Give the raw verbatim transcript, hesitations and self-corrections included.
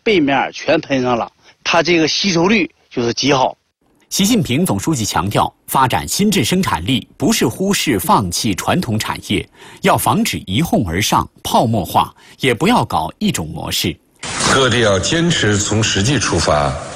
背面全喷上了，它这个吸收率就是极好。 习近平总书记强调，发展新质生产力不是忽视放弃传统产业，要防止一哄而上、泡沫化，也不要搞一种模式。 各地要坚持从实际出发，